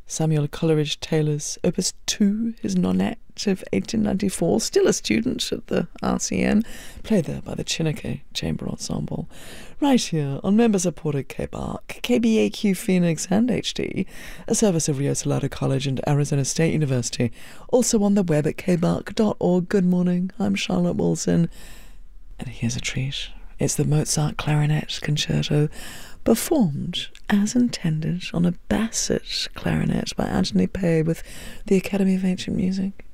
Samuel Coleridge Taylor's Opus 2, his Nonette of 1894, still a student at the RCN, played there by the Chineke Chamber Ensemble. Right here on member-supported KBARC, KBAQ Phoenix and HD, a service of Rio Salado College and Arizona State University, also on the web at kbarc.org. Good morning, I'm Charlotte Wilson, and here's a treat. It's the Mozart Clarinet Concerto, performed as intended on a Bassett clarinet by Anthony Pay with the Academy of Ancient Music.